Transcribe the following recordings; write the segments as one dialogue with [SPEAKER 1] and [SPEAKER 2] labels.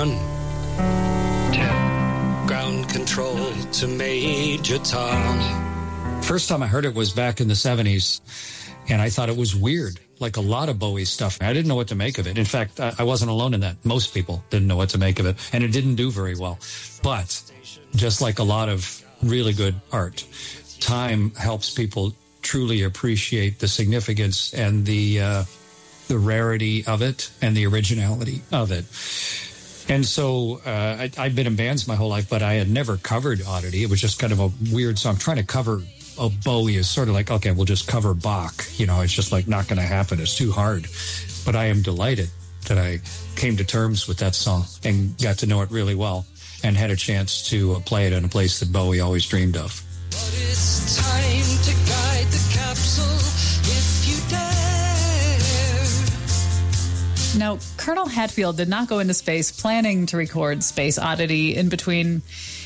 [SPEAKER 1] 1, 10, ground control to Major Tom.
[SPEAKER 2] First time I heard it was back in the 70s, and I thought it was weird, like a lot of Bowie stuff. I didn't know what to make of it. In fact, I wasn't alone in that. Most people didn't know what to make of it, and it didn't do very well. But just like a lot of really good art, time helps people truly appreciate the significance and the rarity of it and the originality of it. And so I've been in bands my whole life, but I had never covered Oddity. It was just kind of a weird song. Trying to cover a Bowie is sort of like, okay, we'll just cover Bach. You know, it's just like not going to happen. It's too hard. But I am delighted that I came to terms with that song and got to know it really well and had a chance to play it in a place that Bowie always dreamed of.
[SPEAKER 1] But it's time to guide the capsule if you dare.
[SPEAKER 3] Now, Colonel Hatfield did not go into space planning to record Space Oddity in between,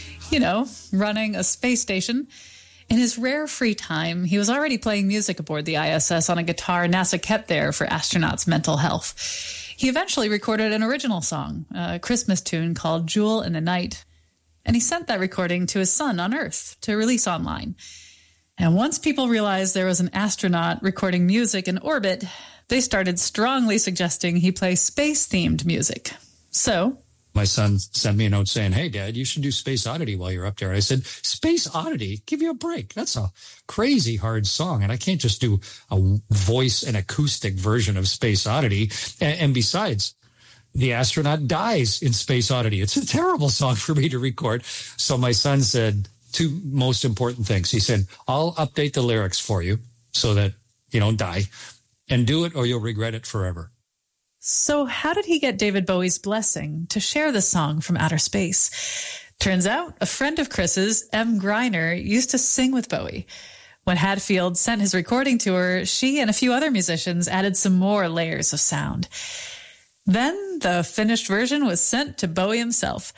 [SPEAKER 3] running a space station. In his rare free time, he was already playing music aboard the ISS on a guitar NASA kept there for astronauts' mental health. He eventually recorded an original song, a Christmas tune called Jewel in the Night, and he sent that recording to his son on Earth to release online. And once people realized there was an astronaut recording music in orbit, they started strongly suggesting he play space-themed music. So
[SPEAKER 2] my son sent me a note saying, hey, Dad, you should do Space Oddity while you're up there. I said, Space Oddity? Give you a break. That's a crazy hard song. And I can't just do a voice and acoustic version of Space Oddity. And besides, the astronaut dies in Space Oddity. It's a terrible song for me to record. So my son said two most important things. He said, I'll update the lyrics for you so that you don't die, and do it or you'll regret it forever.
[SPEAKER 3] So how did he get David Bowie's blessing to share the song from outer space? Turns out a friend of Chris's, M. Greiner, used to sing with Bowie. When Hadfield sent his recording to her, she and a few other musicians added some more layers of sound. Then the finished version was sent to Bowie himself.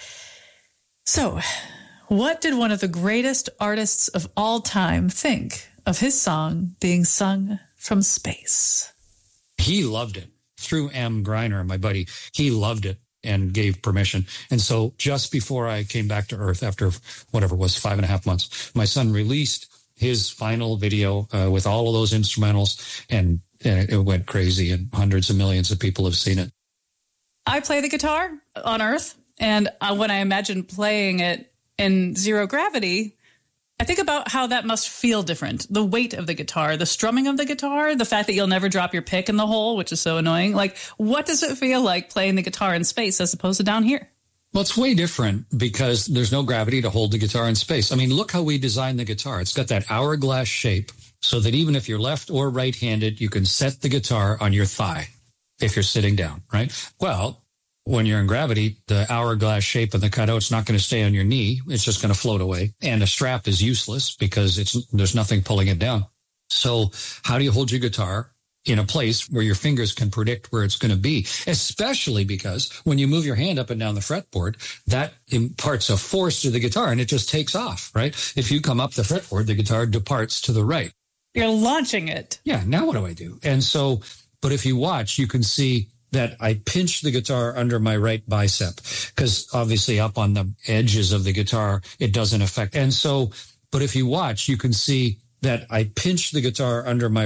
[SPEAKER 3] So, what did one of the greatest artists of all time think of his song being sung from space?
[SPEAKER 2] He loved it. Through M. Greiner, my buddy, he loved it and gave permission. And so just before I came back to Earth, after whatever it was, 5.5 months, my son released his final video with all of those instrumentals, and it went crazy, and hundreds of millions of people have seen it.
[SPEAKER 3] I play the guitar on Earth, and when I imagine playing it in zero gravity, I think about how that must feel different. The weight of the guitar, the strumming of the guitar, the fact that you'll never drop your pick in the hole, which is so annoying. Like, what does it feel like playing the guitar in space as opposed to down here?
[SPEAKER 2] Well, it's way different because there's no gravity to hold the guitar in space. I mean, look how we designed the guitar. It's got that hourglass shape so that even if you're left or right-handed, you can set the guitar on your thigh if you're sitting down, right? Well, when you're in gravity, the hourglass shape of the cutout's not going to stay on your knee. It's just going to float away. And a strap is useless because there's nothing pulling it down. So how do you hold your guitar in a place where your fingers can predict where it's going to be? Especially because when you move your hand up and down the fretboard, that imparts a force to the guitar and it just takes off, right? If you come up the fretboard, the guitar departs to the right.
[SPEAKER 3] You're launching it.
[SPEAKER 2] Yeah, now what do I do? And so, but if you watch, you can see that I pinch the guitar under my right bicep because obviously up on the edges of the guitar, it doesn't affect. And so, but if you watch, you can see that I pinch the guitar under my